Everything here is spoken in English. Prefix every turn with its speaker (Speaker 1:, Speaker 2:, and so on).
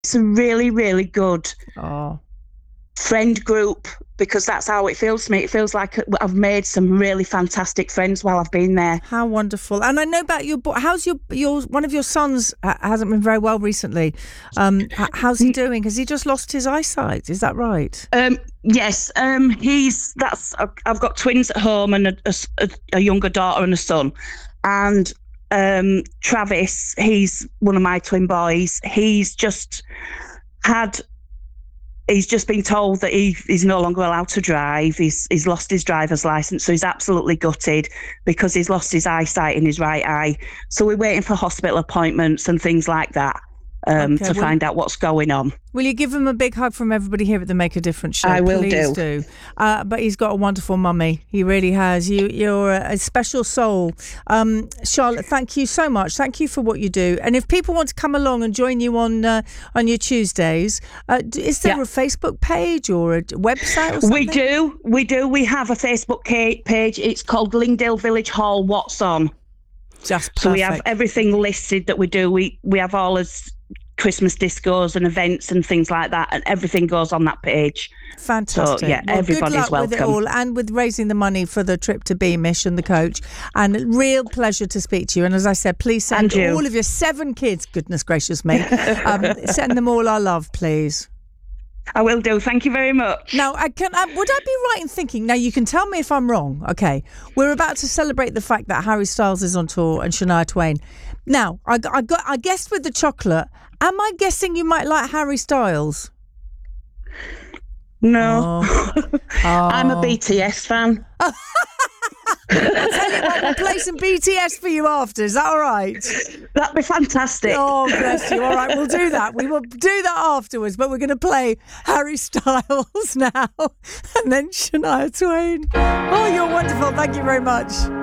Speaker 1: It's a really, really good
Speaker 2: Oh.
Speaker 1: friend group, because that's how it feels to me. It feels like I've made some really fantastic friends while I've been there.
Speaker 2: How wonderful! And I know about your boy. How's your one of your sons hasn't been very well recently. How's he doing? Has he just lost his eyesight? Is that right?
Speaker 1: Yes, I've got twins at home and a younger daughter and a son, and Travis, he's one of my twin boys. He's just been told that he's no longer allowed to drive. He's lost his driver's license, so he's absolutely gutted because he's lost his eyesight in his right eye. So we're waiting for hospital appointments and things like that to find out what's going on.
Speaker 2: Will you give him a big hug from everybody here at the Make a Difference show?
Speaker 1: I will.
Speaker 2: Please do. But he's got a wonderful mummy. He really has. You're a special soul. Charlotte, thank you so much. Thank you for what you do. And if people want to come along and join you on your Tuesdays, is there a Facebook page or a website or something?
Speaker 1: We do. We have a Facebook page. It's called Lingdale Village Hall What's On.
Speaker 2: Just perfect.
Speaker 1: So we have everything listed that we do. We have all his Christmas discos and events and things like that, and everything goes on that page.
Speaker 2: Fantastic.
Speaker 1: So, yeah, everybody's
Speaker 2: good luck
Speaker 1: welcome.
Speaker 2: with it all, and with raising the money for the trip to Beamish and the coach. And real pleasure to speak to you. And as I said, please send all of your 7 kids, goodness gracious me, send them all our love, please.
Speaker 1: I will do. Thank you very much.
Speaker 2: Now, would I be right in thinking, now you can tell me if I'm wrong, okay, we're about to celebrate the fact that Harry Styles is on tour and Shania Twain. Now, I guessed with the chocolate, am I guessing you might like Harry Styles?
Speaker 1: No. I'm a BTS fan.
Speaker 2: I'll tell you what, we'll play some BTS for you after. Is that all right?
Speaker 1: That'd be fantastic.
Speaker 2: Oh, bless you. All right, we'll do that. We will do that afterwards, but we're going to play Harry Styles now and then Shania Twain. Oh, you're wonderful. Thank you very much.